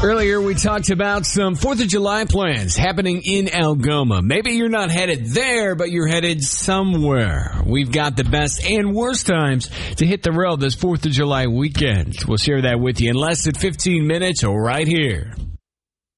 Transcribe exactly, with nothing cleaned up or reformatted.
Earlier, we talked about some fourth of July plans happening in Algoma. Maybe you're not headed there, but you're headed somewhere. We've got the best and worst times to hit the road this fourth of July weekend. We'll share that with you in less than fifteen minutes right here.